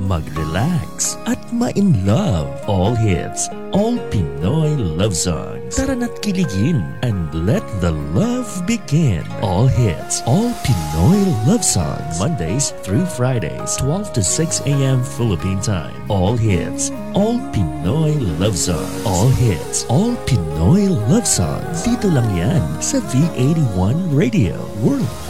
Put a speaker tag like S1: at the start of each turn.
S1: mag-relax at ma-in love. All hits, all Pinoy love songs. Tara na't kiligin and let the love begin. All hits, all Pinoy love songs. Mondays through Fridays, 12 to 6 a.m. Philippine time. All hits, all Pinoy love songs. All hits, all Pinoy love songs. Dito lang yan sa V81 Radio World